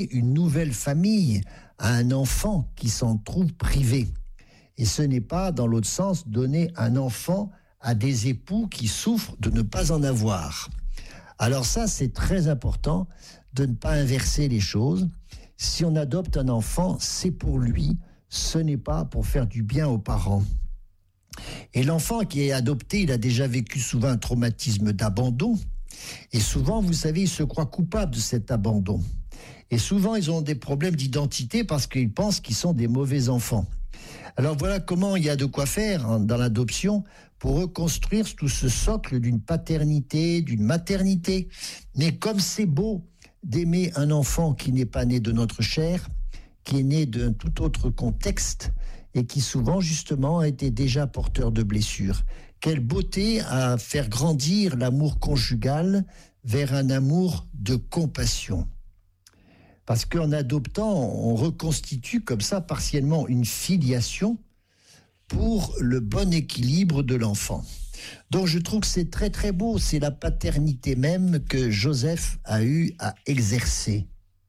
une nouvelle famille à un enfant qui s'en trouve privé. Et ce n'est pas, dans l'autre sens, donner un enfant à des époux qui souffrent de ne pas en avoir. Alors ça, c'est très important de ne pas inverser les choses. Si on adopte un enfant, c'est pour lui, ce n'est pas pour faire du bien aux parents. Et l'enfant qui est adopté, il a déjà vécu souvent un traumatisme d'abandon. Et souvent, vous savez, il se croit coupable de cet abandon. Et souvent, ils ont des problèmes d'identité parce qu'ils pensent qu'ils sont des mauvais enfants. Alors voilà comment il y a de quoi faire dans l'adoption pour reconstruire tout ce socle d'une paternité, d'une maternité. Mais comme c'est beau d'aimer un enfant qui n'est pas né de notre chair, qui est né d'un tout autre contexte et qui souvent justement a été déjà porteur de blessures. Quelle beauté à faire grandir l'amour conjugal vers un amour de compassion. Parce qu'en adoptant, on reconstitue comme ça partiellement une filiation pour le bon équilibre de l'enfant. Donc je trouve que c'est très très beau, c'est la paternité même que Joseph a eu à exercer.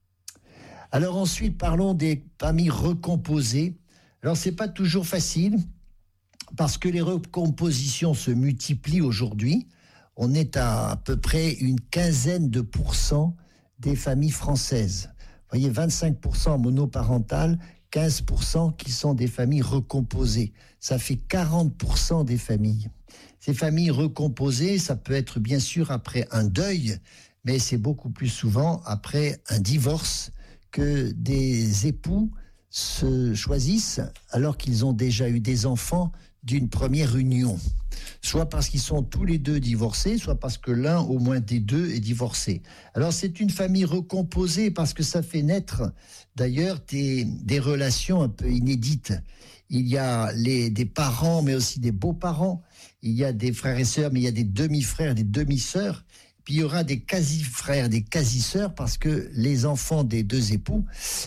Alors ensuite, parlons des familles recomposées. Alors c'est pas toujours facile parce que les recompositions se multiplient aujourd'hui. On est à peu près une quinzaine de pourcents des familles françaises. Vous voyez, 25% monoparentales, 15% qui sont des familles recomposées. Ça fait 40% des familles. Ces familles recomposées, ça peut être bien sûr après un deuil, mais c'est beaucoup plus souvent après un divorce que des époux se choisissent alors qu'ils ont déjà eu des enfants d'une première union. Soit parce qu'ils sont tous les deux divorcés, soit parce que l'un au moins des deux est divorcé. Alors c'est une famille recomposée parce que ça fait naître d'ailleurs des relations un peu inédites. Il y a des parents mais aussi des beaux-parents, il y a des frères et sœurs mais il y a des demi-frères, des demi-sœurs. Puis il y aura des quasi-frères, des quasi-sœurs, parce que les enfants des deux époux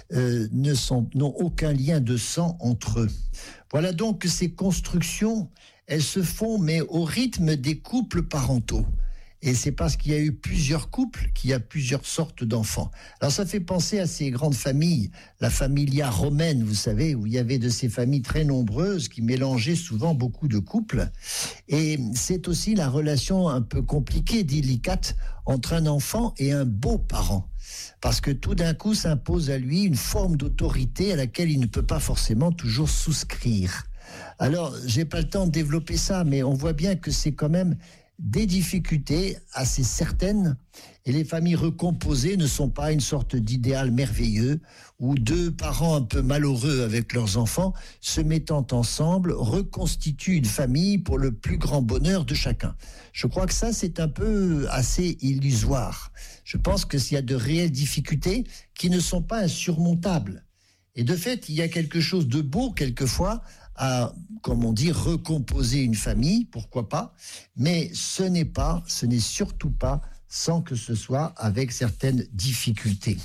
n'ont aucun lien de sang entre eux. Voilà donc que ces constructions, elles se font, mais au rythme des couples parentaux. Et c'est parce qu'il y a eu plusieurs couples qu'il y a plusieurs sortes d'enfants. Alors ça fait penser à ces grandes familles, la familia romaine, vous savez, où il y avait de ces familles très nombreuses qui mélangeaient souvent beaucoup de couples. Et c'est aussi la relation un peu compliquée, délicate, entre un enfant et un beau-parent. Parce que tout d'un coup s'impose à lui une forme d'autorité à laquelle il ne peut pas forcément toujours souscrire. Alors, j'ai pas le temps de développer ça, mais on voit bien que c'est quand même des difficultés assez certaines, et les familles recomposées ne sont pas une sorte d'idéal merveilleux où deux parents un peu malheureux avec leurs enfants se mettant ensemble reconstituent une famille pour le plus grand bonheur de chacun. Je crois que ça c'est un peu assez illusoire. Je pense que s'il y a de réelles difficultés qui ne sont pas insurmontables. Et de fait, il y a quelque chose de beau quelquefois à, comme on dit, recomposer une famille, pourquoi pas, mais ce n'est surtout pas sans que ce soit avec certaines difficultés.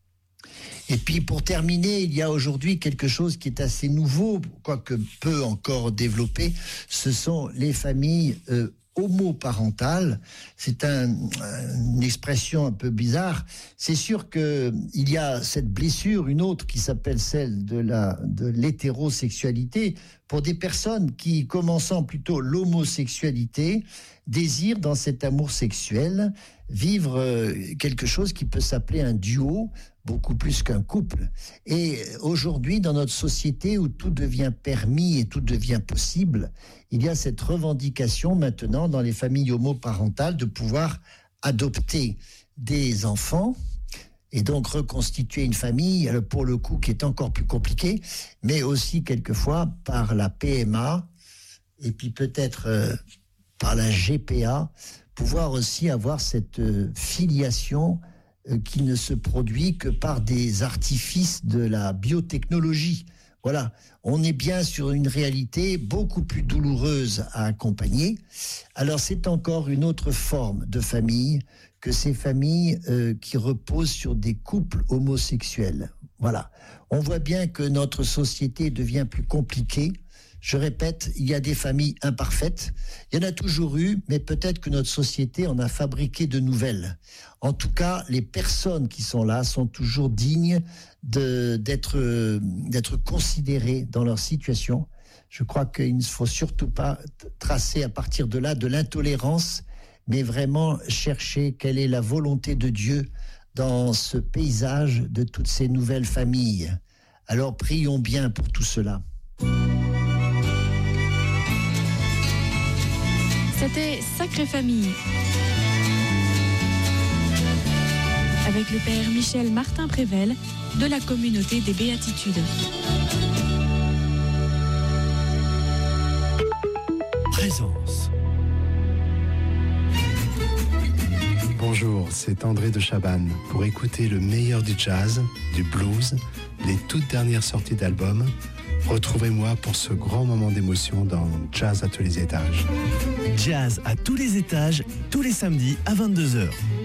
Et puis pour terminer, il y a aujourd'hui quelque chose qui est assez nouveau, quoique peu encore développé, ce sont les familles homoparentale. C'est une expression un peu bizarre. C'est sûr que il y a cette blessure, une autre qui s'appelle celle de l'hétérosexualité, pour des personnes qui, commençant plutôt l'homosexualité, désirent dans cet amour sexuel vivre quelque chose qui peut s'appeler un duo, beaucoup plus qu'un couple. Et aujourd'hui, dans notre société où tout devient permis et tout devient possible, il y a cette revendication maintenant dans les familles homoparentales de pouvoir adopter des enfants et donc reconstituer une famille, pour le coup, qui est encore plus compliquée, mais aussi quelquefois par la PMA et puis peut-être par la GPA, pouvoir aussi avoir cette filiation qui ne se produit que par des artifices de la biotechnologie. Voilà, on est bien sur une réalité beaucoup plus douloureuse à accompagner. Alors c'est encore une autre forme de famille que ces familles qui reposent sur des couples homosexuels. Voilà. On voit bien que notre société devient plus compliquée. Je répète, il y a des familles imparfaites. Il y en a toujours eu, mais peut-être que notre société en a fabriqué de nouvelles. En tout cas, les personnes qui sont là sont toujours dignes d'être considérées dans leur situation. Je crois qu'il ne faut surtout pas tracer à partir de là de l'intolérance, mais vraiment chercher quelle est la volonté de Dieu dans ce paysage de toutes ces nouvelles familles. Alors prions bien pour tout cela. C'était Sacrée Famille avec le père Michel Martin-Prével de la communauté des Béatitudes. Présence. Bonjour, c'est André de Chabannes pour écouter le meilleur du jazz, du blues, les toutes dernières sorties d'albums. Retrouvez-moi pour ce grand moment d'émotion dans Jazz à tous les étages. Jazz à tous les étages, tous les samedis à 22h.